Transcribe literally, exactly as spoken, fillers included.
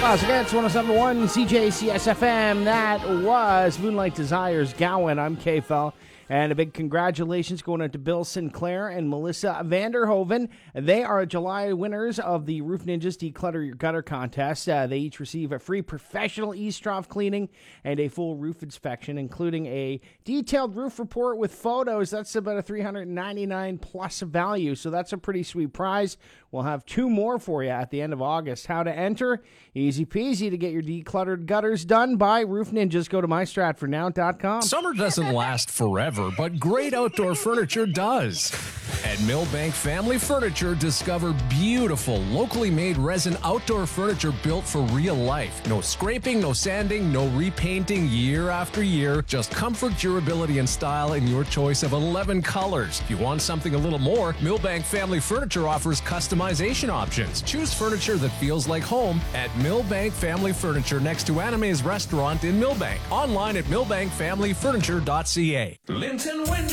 Classic Hits one oh seven point one C J C S F M. That was Moonlight Desires Gowan. I'm K-Fel. And a big congratulations going out to Bill Sinclair and Melissa Vanderhoven. They are July winners of the Roof Ninjas Declutter Your Gutter contest. Uh, they each receive a free professional eavesdrop cleaning and a full roof inspection, including a detailed roof report with photos. That's about a three hundred ninety-nine dollars plus value, so that's a pretty sweet prize. We'll have two more for you at the end of August. How to enter? Easy peasy to get your decluttered gutters done by Roof Ninjas. Go to my stratford now dot com. Summer doesn't last forever, but great outdoor furniture does. At Millbank Family Furniture, discover beautiful, locally made resin outdoor furniture built for real life. No scraping, no sanding, no repainting year after year. Just comfort, durability, and style in your choice of eleven colors. If you want something a little more, Millbank Family Furniture offers customization options. Choose furniture that feels like home at Millbank Family Furniture next to Anime's Restaurant in Millbank. Online at millbank family furniture dot c a. Linton Window